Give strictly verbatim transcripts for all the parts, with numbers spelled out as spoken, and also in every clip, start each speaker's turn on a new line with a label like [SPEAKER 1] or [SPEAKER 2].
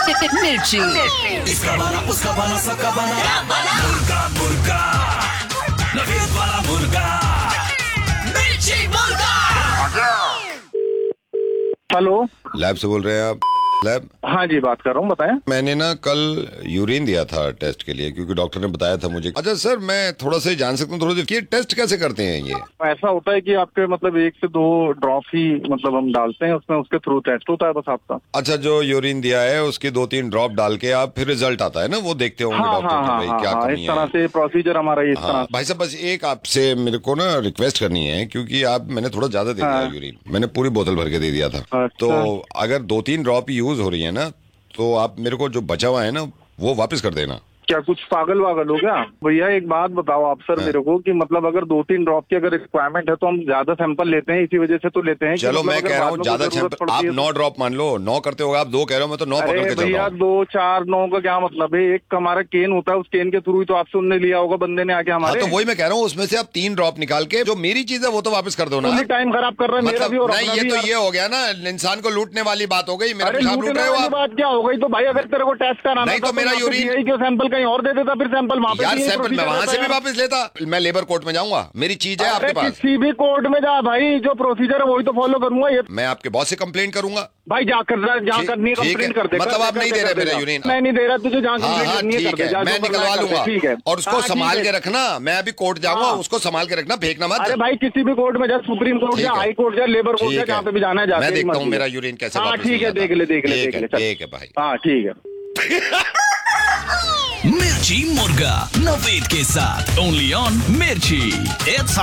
[SPEAKER 1] मिर्ची।
[SPEAKER 2] इसका बना उसका बना सबका बना मुर्गा मुर्गा नवीद वाला मुर्गा मिर्ची मुर्गा।
[SPEAKER 3] हेलो,
[SPEAKER 4] लैब से बोल रहे हैं आप? लैब?
[SPEAKER 3] हाँ जी, बात कर रहा हूँ, बताएं।
[SPEAKER 4] मैंने ना कल यूरिन दिया था टेस्ट के लिए, क्योंकि डॉक्टर ने बताया था मुझे। अच्छा सर, मैं थोड़ा सा जान सकता हूँ थोड़ा सा, ये टेस्ट कैसे करते हैं ये?
[SPEAKER 3] ऐसा होता है कि आपके मतलब एक से दो ड्रॉप ही मतलब हम डालते हैं उसमें, उसके थ्रू टेस्ट होता है बस आपका।
[SPEAKER 4] अच्छा, जो यूरिन दिया है उसके दो तीन ड्रॉप डाल के आप फिर रिजल्ट आता है ना, वो देखते होंगे
[SPEAKER 3] हाँ,
[SPEAKER 4] डॉक्टर
[SPEAKER 3] हाँ,
[SPEAKER 4] की भाई
[SPEAKER 3] हाँ,
[SPEAKER 4] क्या
[SPEAKER 3] हाँ,
[SPEAKER 4] कमी
[SPEAKER 3] इस तरह
[SPEAKER 4] है।
[SPEAKER 3] से प्रोसीजर हमारा इस
[SPEAKER 4] हाँ,
[SPEAKER 3] तरह।
[SPEAKER 4] भाई साहब बस एक आपसे मेरे को ना रिक्वेस्ट करनी है, क्योंकि आप मैंने थोड़ा ज्यादा दे दिया
[SPEAKER 3] हाँ।
[SPEAKER 4] यूरिन, मैंने पूरी बोतल भर के दे दिया था।
[SPEAKER 3] अच्छा।
[SPEAKER 4] तो अगर दो तीन ड्रॉप यूज हो रही है ना, तो आप मेरे को जो बचा हुआ है ना वो वापस कर देना।
[SPEAKER 3] क्या कुछ पागल वागल हो गया भैया? एक बात बताओ आप सर मेरे को कि मतलब अगर दो तीन ड्रॉप की अगर रिक्वायरमेंट है तो हम ज्यादा सैंपल लेते हैं, इसी वजह से तो लेते हैं।
[SPEAKER 4] चलो
[SPEAKER 3] मतलब
[SPEAKER 4] मैं कह रहा हूँ ज्यादा
[SPEAKER 3] सैंपल
[SPEAKER 4] सैंपल, आप नौ ड्रॉप मान लो, नौ करते होगा, आप दो कह रहे हो, मैं तो नौ पकड़ के चल रहा
[SPEAKER 3] भैया
[SPEAKER 4] हूँ।
[SPEAKER 3] दो चार नौ का क्या मतलब है? एक हमारा केन होता है, उस केन के थ्रू ही तो आपसे उनने लिया होगा बंदे ने आके
[SPEAKER 4] हाँ,
[SPEAKER 3] हमारे।
[SPEAKER 4] तो वही मैं कह रहा हूँ, उसमें से आप तीन ड्रॉप निकाल के जो मेरी चीज है वो तो वापस कर दो ना।
[SPEAKER 3] टाइम खराब कर रहा है मेरा भी और
[SPEAKER 4] नहीं,
[SPEAKER 3] अपना
[SPEAKER 4] ये
[SPEAKER 3] भी
[SPEAKER 4] तो
[SPEAKER 3] यार।
[SPEAKER 4] ये हो गया ना, इंसान को लूटने वाली बात हो गई। मेरा
[SPEAKER 3] अरे
[SPEAKER 4] पेशाब लूट
[SPEAKER 3] लूटने
[SPEAKER 4] रहे हो
[SPEAKER 3] वाली
[SPEAKER 4] आप।
[SPEAKER 3] बात क्या हो गई? तो भाई अगर तेरे को टेस्ट कराना
[SPEAKER 4] नहीं
[SPEAKER 3] था
[SPEAKER 4] तो मेरा
[SPEAKER 3] यहाँ पे
[SPEAKER 4] यूरिन-
[SPEAKER 3] यही क्यों सैंपल कहीं और दे देता, फिर सैंपल वहाँ पे
[SPEAKER 4] यार
[SPEAKER 3] यही
[SPEAKER 4] सैंपल मैं
[SPEAKER 3] procedure
[SPEAKER 4] वहां से भी
[SPEAKER 3] होता है।
[SPEAKER 4] वापस लेता, मैं लेबर कोर्ट में जाऊंगा, मेरी चीज है आपके
[SPEAKER 3] अरे
[SPEAKER 4] पास।
[SPEAKER 3] किसी भी कोर्ट में जा भाई, जो प्रोसीजर है वही तो फॉलो करूंगा। ये
[SPEAKER 4] मैं आपके बॉस से कंप्लेन करूंगा।
[SPEAKER 3] भाई जाकर जहाँ
[SPEAKER 4] ठीक-
[SPEAKER 3] करनी है
[SPEAKER 4] ठीक है।
[SPEAKER 3] कंप्लेंट कर दे।
[SPEAKER 4] मतलब
[SPEAKER 3] कर
[SPEAKER 4] आप
[SPEAKER 3] दे,
[SPEAKER 4] नहीं
[SPEAKER 3] कर
[SPEAKER 4] दे
[SPEAKER 3] दे,
[SPEAKER 4] रहे
[SPEAKER 3] कर दे,
[SPEAKER 4] मेरा
[SPEAKER 3] जा।
[SPEAKER 4] यूरिन?
[SPEAKER 3] मैं नहीं दे रहा तुझे, जहाँ
[SPEAKER 4] हाँ
[SPEAKER 3] कंप्लेंट
[SPEAKER 4] हाँ
[SPEAKER 3] करनी है
[SPEAKER 4] ठीक
[SPEAKER 3] कर दे,
[SPEAKER 4] है,
[SPEAKER 3] जा,
[SPEAKER 4] मैं
[SPEAKER 3] जो करना
[SPEAKER 4] निकलवा
[SPEAKER 3] है कर दे।
[SPEAKER 4] लूंगा।
[SPEAKER 3] ठीक है,
[SPEAKER 4] और उसको
[SPEAKER 3] हाँ, ठीक
[SPEAKER 4] संभाल
[SPEAKER 3] है।
[SPEAKER 4] के रखना, मैं अभी कोर्ट जाऊंगा,
[SPEAKER 3] हाँ।
[SPEAKER 4] उसको संभाल के रखना, फेंकना मत।
[SPEAKER 3] अरे भाई किसी भी कोर्ट में जा, सुप्रीम कोर्ट
[SPEAKER 4] ठीक
[SPEAKER 3] जा,
[SPEAKER 4] है।
[SPEAKER 3] हाई कोर्ट जा, लेबर कोर्ट
[SPEAKER 4] ठीक
[SPEAKER 3] जा,
[SPEAKER 4] है।
[SPEAKER 3] जहाँ पे भी जाना है जा।
[SPEAKER 4] मैं
[SPEAKER 3] तेरी
[SPEAKER 4] देखता हूँ
[SPEAKER 3] मर्जी
[SPEAKER 4] मेरा
[SPEAKER 3] है।
[SPEAKER 4] यूरिन कैसे
[SPEAKER 3] हाँ
[SPEAKER 4] वापस
[SPEAKER 3] ठीक है,
[SPEAKER 4] नहीं
[SPEAKER 3] देख ले देख ले
[SPEAKER 4] आता।
[SPEAKER 3] देख ले,
[SPEAKER 4] ठीक है,
[SPEAKER 3] चल।
[SPEAKER 4] ठीक है भाई।
[SPEAKER 3] हाँ ठीक है।
[SPEAKER 2] मिर्ची मुर्गा नवीद के साथ ओनली ऑन मिर्ची। It's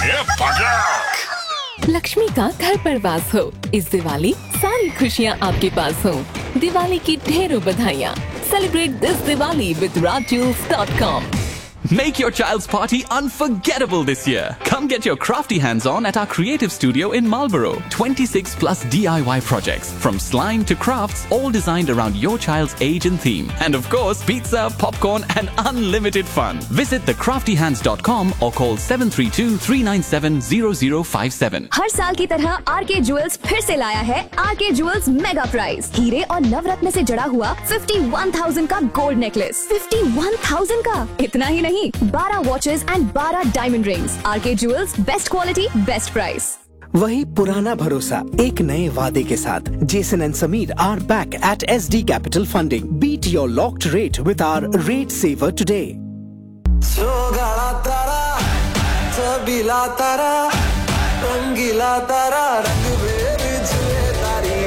[SPEAKER 2] hot.
[SPEAKER 1] लक्ष्मी का घर पर वास हो, इस दिवाली सारी खुशियाँ आपके पास हो। दिवाली की ढेरों बधाइयाँ। Celebrate this Diwali with Raj jewels dot com.
[SPEAKER 5] Make your child's party unforgettable this year. Come get your crafty hands on at our creative studio in Marlborough. twenty-six plus D I Y projects from slime to crafts, all designed around your child's age and theme. And of course, pizza, popcorn and unlimited fun. Visit the crafty hands dot com or call seven three two, three nine seven, zero zero five seven.
[SPEAKER 6] हर साल की तरह R K jewels फिर से लाया है R K jewels mega prize. हीरे और नवरत्न से जड़ा हुआ इक्यावन हज़ार का गोल्ड नेकलेस। इक्यावन हज़ार का? इतना ही नहीं, बारह वॉचेस एंड बारह diamond rings. R K jewels, best quality best price.
[SPEAKER 7] वही पुराना भरोसा एक नए वादे के साथ। Jason and Sameer are back at S D capital funding. Beat your locked rate with hour rate saver today.
[SPEAKER 8] सोगाला तारा, सबीला तारा, रंगीला तारा, रंग बेरजे तारी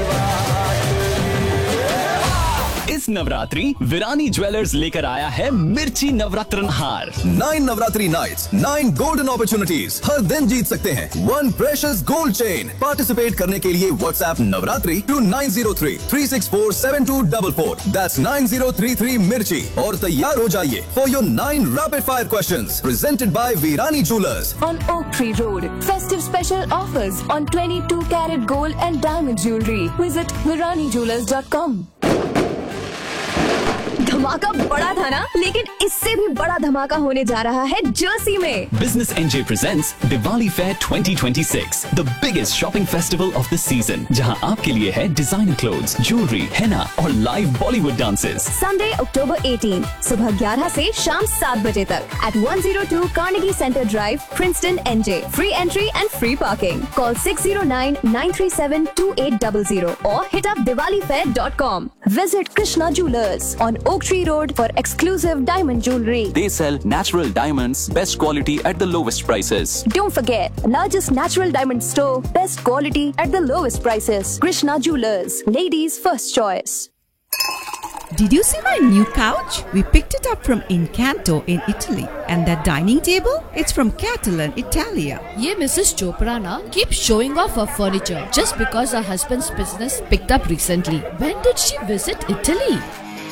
[SPEAKER 5] इस नवरात्रि विरानी ज्वेलर्स लेकर आया है मिर्ची नवरात्रन हार।
[SPEAKER 9] Nine Navratri nights, nine golden opportunities. हर दिन जीत सकते हैं one precious gold chain. Participate करने के लिए WhatsApp Navratri to nine zero three, three six four, seven to four four. That's nine zero three three मिर्ची। और तैयार हो जाइए for your nine rapid fire questions presented by Virani jewellers
[SPEAKER 6] On Oak Tree Road, festive special offers on twenty-two carat gold and diamond jewelry. Visit virani jewelers dot com. धमाका बड़ा था ना, लेकिन इससे भी बड़ा धमाका होने जा रहा है जर्सी में।
[SPEAKER 5] Business N J presents Diwali Fair twenty twenty-six, the biggest shopping festival of the season, जहां आपके लिए है designer clothes, jewelry, henna और live Bollywood dances.
[SPEAKER 6] Sunday, October eighteenth, सुबह ग्यारह से शाम सात बजे तक at one oh two Carnegie Center Drive, Princeton, N J. Free entry and free parking. Call six oh nine, nine three seven, two eight zero zero or hit up diwali fair dot com. Visit Krishna Jewelers on Oak Tree Road for exclusive diamond jewelry.
[SPEAKER 5] They sell natural diamonds, best quality at the lowest prices.
[SPEAKER 6] Don't forget, largest natural diamond store, best quality at the lowest prices. Krishna Jewelers, ladies' first choice.
[SPEAKER 10] Did you see my new couch? We picked it up from Incanto in Italy. And that dining table? It's from Catalan, Italia.
[SPEAKER 11] ये Mrs Chopra ना keeps showing off her furniture just because her husband's business picked up recently. When did she visit Italy?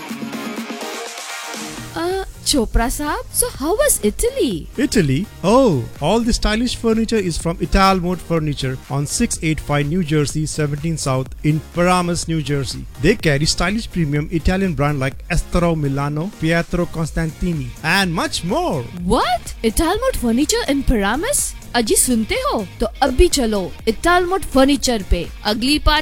[SPEAKER 11] Uh, Chopra Saab, so how was Italy?
[SPEAKER 12] Italy? Oh, all the stylish furniture is from Ital Mode Furniture on six eighty-five New Jersey, seventeen South in Paramus, New Jersey. They carry stylish premium Italian brand like Estero Milano, Pietro Constantini and much more.
[SPEAKER 11] What? Italmode Furniture in Paramus? अजी सुनते हो तो अभी चलो इटालमोड furniture पे। अगली party